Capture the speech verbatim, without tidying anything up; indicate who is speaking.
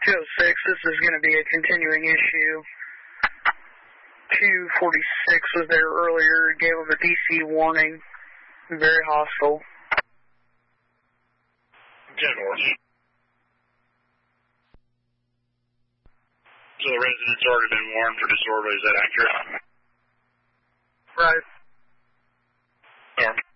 Speaker 1: two oh six, this is going to be a continuing issue. two forty-six was there earlier, gave them a D C warning. Very hostile.
Speaker 2: ten four. So the resident's already been warned for disorderly, is that accurate?
Speaker 1: Right.
Speaker 2: Norm.